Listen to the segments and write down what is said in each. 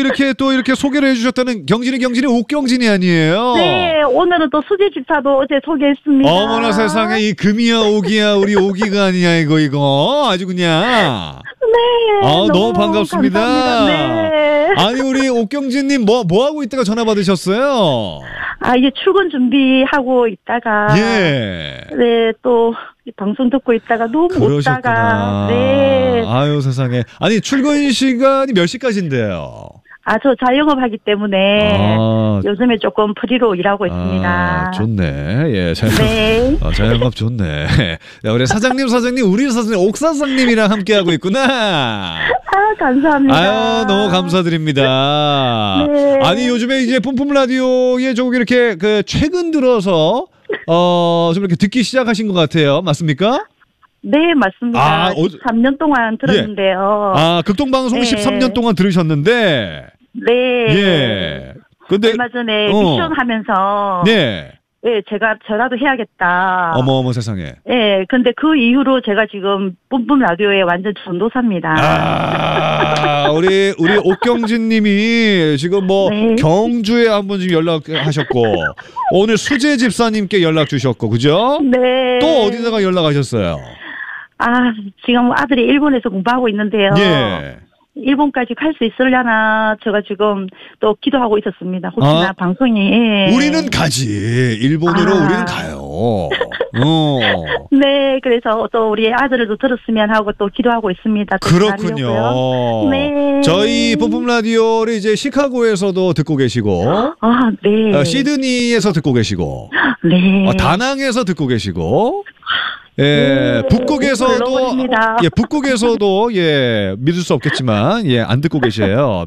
또 이렇게 소개를 해주셨다는 경진이 옥경진이 아니에요? 네, 오늘은 또 수지 집사도 어제 소개했습니다. 어머나 세상에, 이 금이야 오기야 우리 오기가 아니냐 이거 아주 그냥. 네. 너무 반갑습니다. 감사합니다. 네. 아니 우리 옥경진님 뭐 하고 있다가 전화 받으셨어요? 이제 출근 준비하고 있다가. 예. 네, 또 방송 듣고 있다가 너무 그러셨구나. 웃다가. 네. 아유 세상에. 아니 출근 시간이 몇 시까지인데요? 저 자영업 하기 때문에 요즘에 조금 프리로 일하고 있습니다. 좋네. 예, 네. 자영업 좋네. 야, 우리 사장님, 우리 사장님, 옥사장님이랑 함께하고 있구나. 감사합니다. 아유, 너무 감사드립니다. 네. 아니, 요즘에 이제 뿜뿜 라디오에 조금 이렇게 최근 들어서, 좀 이렇게 듣기 시작하신 것 같아요. 맞습니까? 네, 맞습니다. 13년 동안 들었는데요. 예. 극동방송 네. 13년 동안 들으셨는데. 네. 예. 근데. 얼마 전에 미션 하면서. 네. 네, 저라도 해야겠다. 어머 세상에. 네, 근데 그 이후로 제가 지금 뿜뿜 라디오에 완전 전도사입니다. 우리 옥경진 님이 지금 네. 경주에 한번 지금 연락하셨고, 오늘 수재 집사님께 연락 주셨고, 그죠? 네. 또 어디다가 연락하셨어요? 지금 아들이 일본에서 공부하고 있는데요. 예. 일본까지 갈 수 있으려나 제가 지금 또 기도하고 있었습니다. 혹시나 방송이. 우리는 가지. 일본으로 우리는 가요. 네, 그래서 또 우리 아들도 들었으면 하고 또 기도하고 있습니다. 그렇군요. 네. 저희 뿜뿜 라디오를 이제 시카고에서도 듣고 계시고, 네. 시드니에서 듣고 계시고, 네. 다낭에서 듣고 계시고, 예, 북극에서도, 북극에서도, 믿을 수 없겠지만, 안 듣고 계셔요.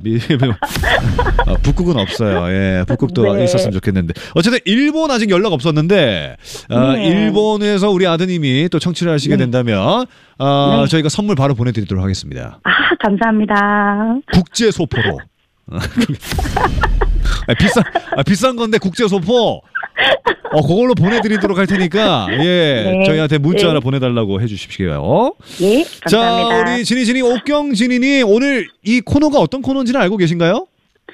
북극은 없어요. 예, 북극도 있었으면 좋겠는데. 어쨌든, 일본 아직 연락 없었는데, 일본에서 우리 아드님이 또 청취를 하시게 된다면, 저희가 선물 바로 보내드리도록 하겠습니다. 감사합니다. 국제 소포로. 비싼 건데, 국제 소포. 그걸로 보내드리도록 할 테니까, 저희한테 문자 하나 보내달라고 해주십시오. 예, 감사합니다. 자, 우리 지니 옥경진이니 오늘 이 코너가 어떤 코너인지는 알고 계신가요?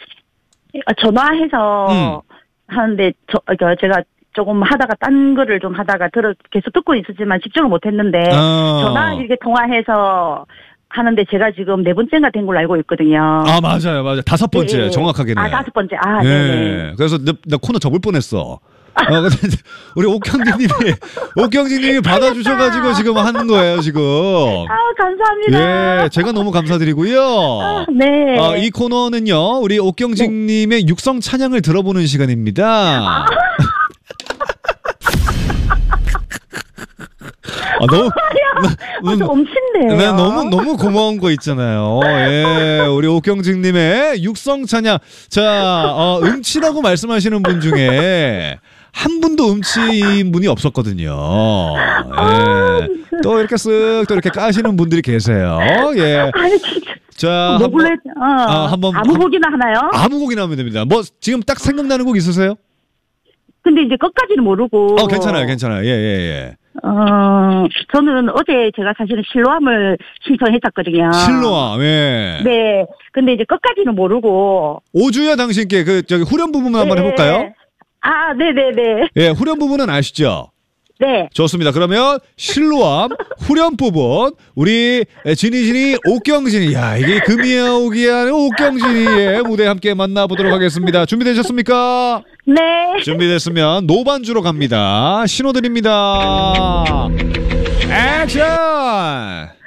전화해서 하는데, 제가 조금 하다가 딴 거를 좀 하다가 계속 듣고 있었지만 집중을 못 했는데, 전화 이렇게 통화해서 하는데 제가 지금 4번째가 된 걸로 알고 있거든요. 맞아요. 5번째, 정확하게는. 5번째. 네. 그래서 나 코너 접을 뻔했어. 근데 우리 옥경진님이 받아주셔가지고 지금 하는 거예요, 지금. 감사합니다. 예, 제가 너무 감사드리고요. 네. 이 코너는요, 우리 옥경진님의 육성 찬양을 들어보는 시간입니다. 엄친데요. 너무 고마운 거 있잖아요. 우리 옥경진님의 육성 찬양. 자, 음치라고 말씀하시는 분 중에 한 분도 음치인 분이 없었거든요. 또 이렇게 쓱 또 이렇게 까시는 분들이 계세요. 자, 한번 아무 곡이나 하나요? 아무 곡이나 하면 됩니다. 지금 딱 생각나는 곡 있으세요? 근데 이제 끝까지는 모르고. 괜찮아요. 저는 어제 제가 사실은 실로암을 신청했었거든요. 실로암, 네. 근데 이제 끝까지는 모르고. 오주야 당신께 후렴 부분만 한번 해볼까요? 네네네. 후렴 부분은 아시죠? 네. 좋습니다. 그러면 실로암 후렴 부분 우리 지니 옥경진이 이게 금이야 오기야 옥경진이의 무대 함께 만나보도록 하겠습니다. 준비되셨습니까? 네. 준비됐으면 노반주로 갑니다. 신호 드립니다. 액션!